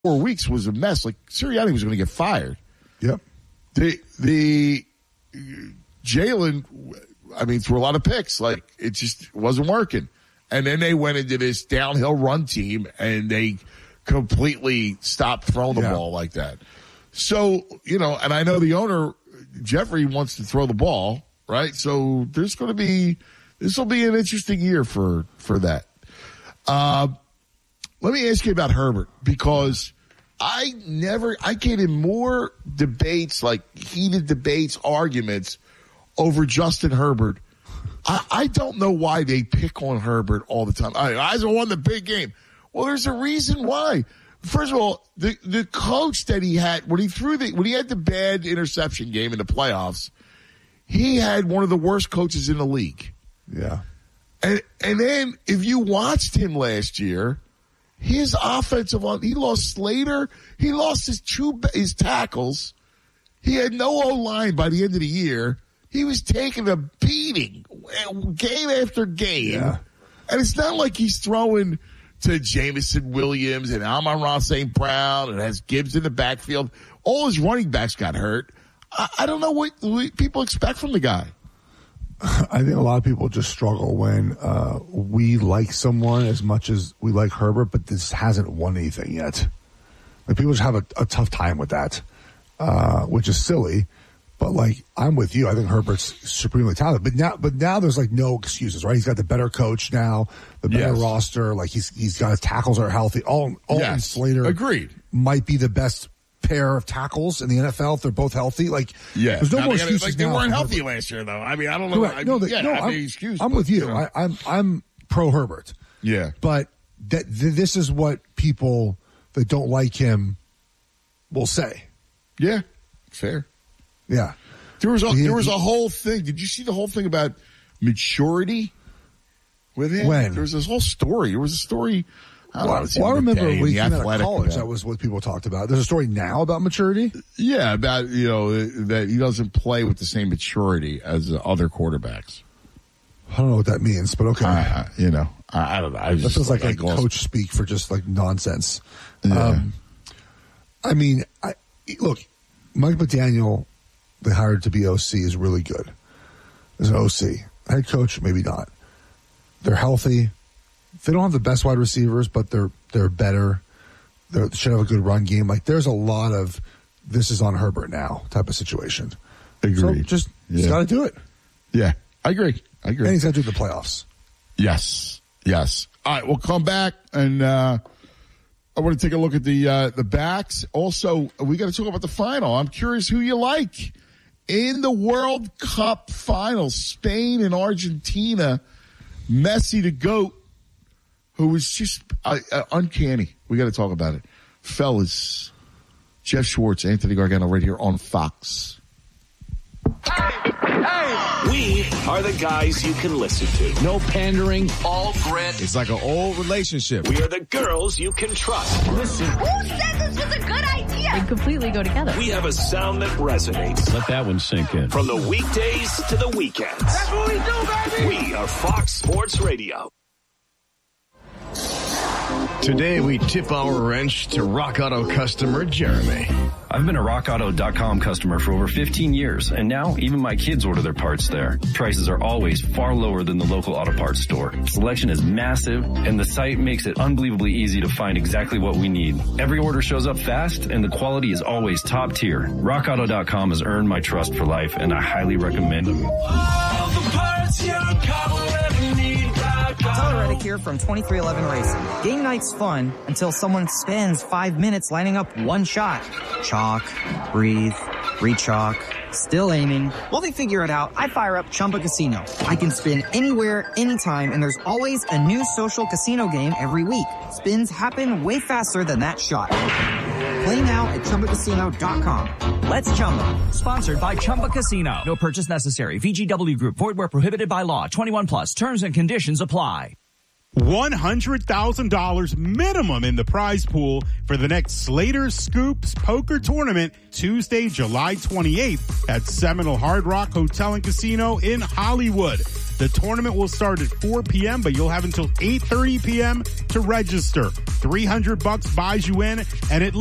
4 weeks was a mess. Like, Sirianni was going to get fired. Yep. The Jalen, threw a lot of picks. Like, it just wasn't working. And then they went into this downhill run team, and they completely stopped throwing the ball like that. So, and I know the owner, Jeffrey, wants to throw the ball, right? So this will be an interesting year for that. Let me ask you about Herbert, because I get in more debates, like heated debates, arguments over Justin Herbert. I don't know why they pick on Herbert all the time. I won the big game. Well, there's a reason why. First of all, the coach that he had when he had the bad interception game in the playoffs, he had one of the worst coaches in the league. Yeah. And then if you watched him last year, his offensive line, he lost Slater, he lost his tackles. He had no O-line by the end of the year. He was taking a beating game after game. Yeah. And it's not like he's throwing to Jameson Williams and Amon-Ra St. Brown and has Gibbs in the backfield. All his running backs got hurt. I don't know what people expect from the guy. I think a lot of people just struggle when we like someone as much as we like Herbert, but this hasn't won anything yet. Like, people just have a tough time with that, which is silly. But, like, I'm with you. I think Herbert's supremely talented. But now there's, like, no excuses, right? He's got the better coach now, the better roster. Like, he's got his tackles are healthy. Alton and Slater agreed might be the best pair of tackles in the NFL if they're both healthy. Like, there's no more excuses. Like, they weren't healthy last year, though. I don't know. I'm with you. I'm pro Herbert. Yeah. But this is what people that don't like him will say. Yeah. Fair. Yeah. There was a whole thing. Did you see the whole thing about maturity with him? When? There was this whole story. There was a story. I remember when he came out of college, that was what people talked about. There's a story now about maturity? Yeah, about, that he doesn't play with the same maturity as other quarterbacks. I don't know what that means, but okay. I don't know. That feels like a coach speak for just like nonsense. Yeah. Look, Mike McDaniel, they hired to be OC, is really good. As an OC. Head coach, maybe not. They're healthy. They don't have the best wide receivers, but they're better. They should have a good run game. Like, there's a lot of this is on Herbert now type of situation. Agreed. So he's got to do it. Yeah, I agree. And he's got to do the playoffs. Yes. All right, we'll come back, and I want to take a look at the backs. Also, we got to talk about the final. I'm curious who you like in the World Cup final. Spain and Argentina. Messi, the GOAT, who was just uncanny. We got to talk about it. Fellas, Jeff Schwartz, Anthony Gargano right here on Fox. We are the guys you can listen to. No pandering. All grit. It's like an old relationship. We are the girls you can trust. Listen. Who said this was a good idea? They completely go together. We have a sound that resonates. Let that one sink in. From the weekdays to the weekends. That's what we do, baby. We are Fox Sports Radio. Today, we tip our wrench to Rock Auto customer Jeremy. I've been a RockAuto.com customer for over 15 years, and now even my kids order their parts there. Prices are always far lower than the local auto parts store. Selection is massive, and the site makes it unbelievably easy to find exactly what we need. Every order shows up fast, and the quality is always top tier. RockAuto.com has earned my trust for life, and I highly recommend them. All the parts your car will ever need. Tyler Reddick here from 2311 Racing. Game night's fun until someone spends 5 minutes lining up one shot. Chalk, breathe, re-chalk, still aiming. While they figure it out, I fire up Chumba Casino. I can spin anywhere, anytime, and there's always a new social casino game every week. Spins happen way faster than that shot. Play now at ChumbaCasino.com. Let's Chumba. Sponsored by Chumba Casino. No purchase necessary. VGW Group. Void where prohibited by law. 21 plus. Terms and conditions apply. $100,000 minimum in the prize pool for the next Slater Scoops Poker Tournament, Tuesday, July 28th at Seminole Hard Rock Hotel and Casino in Hollywood. The tournament will start at 4 p.m., but you'll have until 8:30 p.m. to register. $300 buys you in, and it